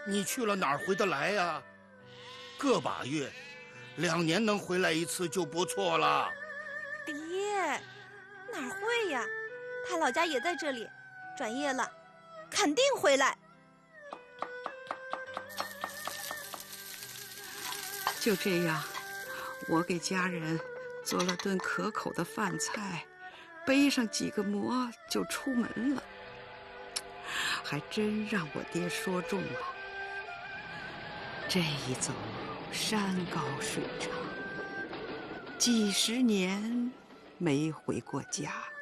你去了哪儿回得来呀？个把月，2年能回来一次就不错了。 爹，哪会呀？他老家也在这里，转业了，肯定回来。 就这样，我给家人做了顿可口的饭菜，背上几个馍就出门了。还真让我爹说中了，这一走山高水长，几10年没回过家。